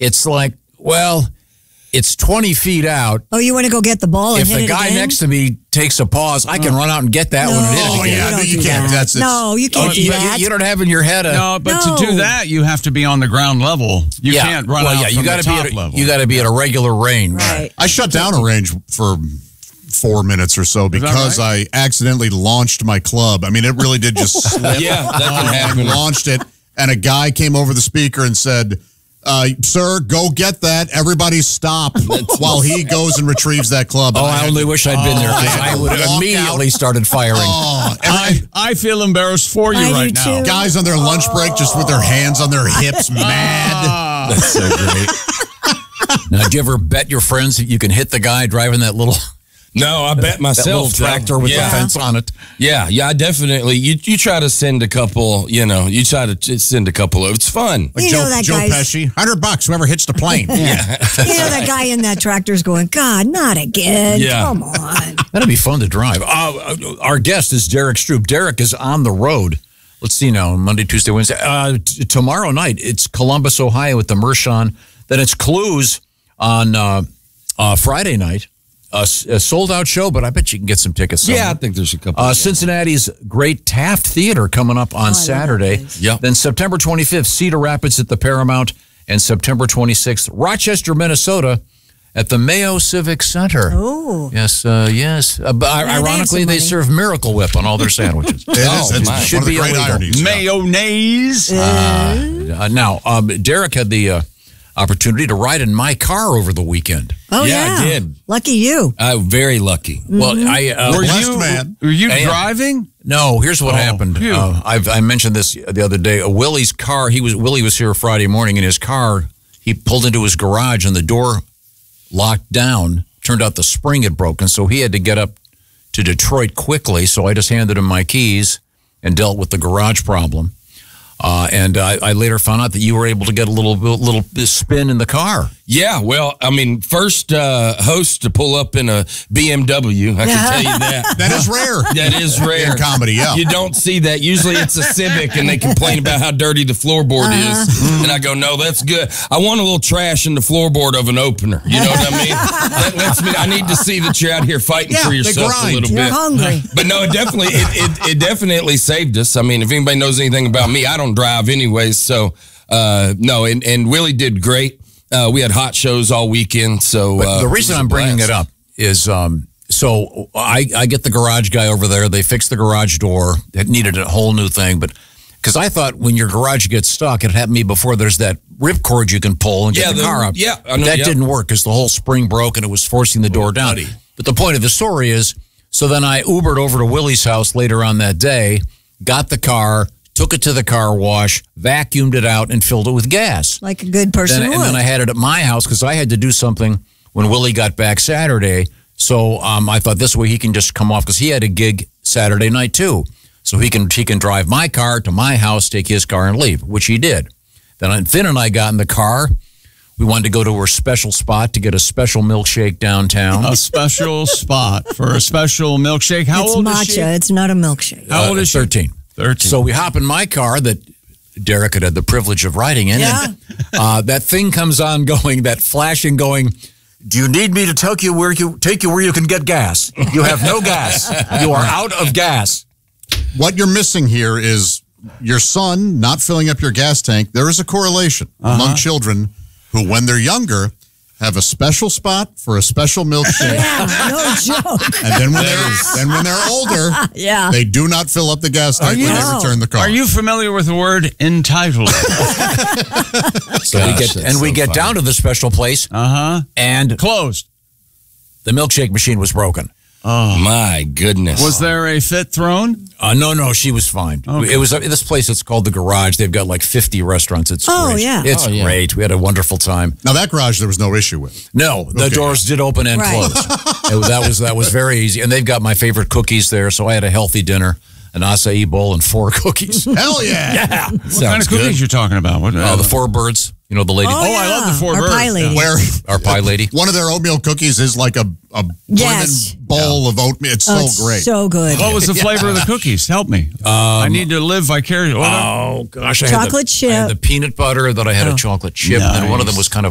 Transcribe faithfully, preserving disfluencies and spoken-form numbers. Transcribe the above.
it's like, well, it's twenty feet out. Oh, you want to go get the ball and if hit the it guy again? next to me takes a pause, I can Oh. run out and get that No, one and hit it you again. don't no, you do can't. that. That's- no, you can't Oh, do you, that. you don't have in your head a... No, but No. to do that, you have to be on the ground level. You yeah, can't run well, out yeah, from you gotta the be top at a, level. You got to be at a regular range. Right. I shut down a range for four minutes or so because right? I accidentally launched my club. I mean, it really did just slip. Yeah, that can I happen. launched it, and a guy came over the speaker and said, uh, sir, go get that. Everybody stop while he goes and retrieves that club. Oh, And I had only to- wish I'd been there because Oh, I would have walk immediately out. started firing. Oh, I, every, I feel embarrassed for you I do right now. too. guys on their lunch break just with their hands on their hips, mad. That's so great. Now, do you ever bet your friends that you can hit the guy driving that little, No, I bet that myself. little tractor with yeah. the fence on it? Yeah, yeah, I definitely. You you try to send a couple, you know, you try to t- send a couple of, it's fun. Like You Joe, know that Joe guy's- Pesci, hundred bucks. Whoever hits the plane. Yeah. You know that guy in that tractor's going, God, not again. Yeah. Come on. That'd be fun to drive. Uh, our guest is Derek Stroop. Derek is on the road. Let's see now, Monday, Tuesday, Wednesday. Uh, t- tomorrow night, it's Columbus, Ohio at the Mershon. Then it's Clues on uh, uh, Friday night. A, a sold-out show, but I bet you can get some tickets somewhere. Yeah, I think there's a couple. Uh, Cincinnati's Great Taft Theater coming up on Oh, I love Saturday. that place. Yep. Then September twenty-fifth, Cedar Rapids at the Paramount. And September twenty-sixth, Rochester, Minnesota at the Mayo Civic Center. Oh. Yes, uh, yes. Uh, but they have ironically, some they money. serve Miracle Whip on all their sandwiches. It is. Oh, It's my. one Should of the be great illegal. ironies. yeah. Mayonnaise. Uh, now, um, Derek had the uh, opportunity to ride in my car over the weekend. Oh, Yeah, yeah. I did. Lucky you. I'm very lucky. Well, I uh, Were blessed you, man. were you Hey, driving? No, here's what Oh, happened. phew. Uh, I've, I mentioned this the other day. Uh, Willie's car. He was Willie was here Friday morning in his car. He pulled into his garage and the door locked down. Turned out the spring had broken, so he had to get up to Detroit quickly. So I just handed him my keys and dealt with the garage problem. Uh, and I, I later found out that you were able to get a little little spin in the car. Yeah, well, I mean, first uh, host to pull up in a B M W, I can tell you that. That is rare. That is rare. In comedy, yeah. You don't see that. Usually it's a Civic and they complain about how dirty the floorboard is. And I go, no, that's good. I want a little trash in the floorboard of an opener. You know what I mean? That lets me, I need to see that you're out here fighting Yeah, for they yourself a grind. little You're bit. hungry. But no, it definitely, it, it, it definitely saved us. I mean, if anybody knows anything about me, I don't drive anyways. So, uh, no, and, and Willie did great. Uh, we had hot shows all weekend. So But uh, the it reason was a I'm bringing blast. it up is um, so I, I get the garage guy over there. They fix the garage door. It needed a whole new thing, but because I thought when your garage gets stuck, it happened to me before. There's that ripcord you can pull and get Yeah, the, the- car up. yeah, I But know, that yeah. didn't work because the whole spring broke and it was forcing the door down. buddy. But the point of the story is, so then I Ubered over to Willie's house later on that day, got the car, took it to the car wash, vacuumed it out, and filled it with gas. Like a good person Then, would. and then I had it at my house because I had to do something when Willie got back Saturday. So um, I thought this way he can just come off because he had a gig Saturday night too. So he can he can drive my car to my house, take his car, and leave, which he did. Then I- Finn and I got in the car. We wanted to go to a special spot to get a special milkshake downtown. A special spot for a special milkshake. How it's old matcha. is she? It's not a milkshake. How old is she? thirteen. thirteen. So we hop in my car that Derek had had the privilege of riding in. Yeah. And, uh, that thing comes on going, that flashing going, do you need me to take you where you take you where you can get gas? You have no gas. You are out of gas. What you're missing here is your son not filling up your gas tank. There is a correlation among children who, when they're younger, have a special spot for a special milkshake. Yeah, no joke. And then when they're then when they're older, Yeah. they do not fill up the gas tank you- when they No. return the car. Are you familiar with the word entitled? So we Gosh, get that's and we so get funny. down to the special place, Uh-huh. and Closed. the milkshake machine was broken. Oh, my goodness. Was there a fit thrown? Uh, no, no, she was fine. Okay. It was uh, this place. It's called the Garage. They've got like fifty restaurants. It's Oh, great. yeah. It's Oh, yeah. great. We had a wonderful time. Now that garage there was no issue with. No, the Okay. doors did open and Right. close. It was- that was that was very easy. And they've got my favorite cookies there, so I had a healthy dinner, an acai bowl and four cookies. Hell yeah. Yeah. What kind of cookies you talking about? What, Oh, the four birds. You know the lady, Oh, I yeah. love the four Our birds. pie lady. Where our pie lady. one of their oatmeal cookies is like a, a Yes. brimming bowl of oatmeal. It's Oh, so it's great. so good. What was the flavor of the cookies? Help me. I need to live vicariously. Oh gosh, I had, Chocolate the, I had chip. the peanut butter. That I had a chocolate chip, and then one of them Nice. was kind of